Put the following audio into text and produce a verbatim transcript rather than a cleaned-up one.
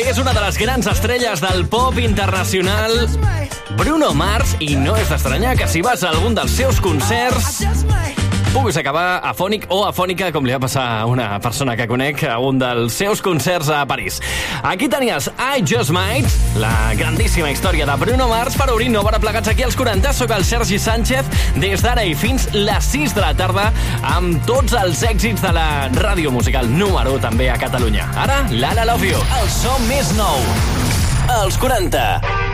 és una de les grans estrelles del pop internacional, Bruno Mars, i no és d'estranyar que si vas a algun dels seus concerts puguis acabar afònic o afònica, com li va passar a una persona que conec a un dels seus concerts a París. Aquí tenies I Just Might, la grandíssima història de Bruno Mars, per obrir Nova Hora plegats aquí als quaranta. Soc el Sergi Sánchez, des d'ara i fins les sis de la tarda, amb tots els èxits de la ràdio musical número també a Catalunya. Ara, Lala Love You, el so més nou, als quaranta.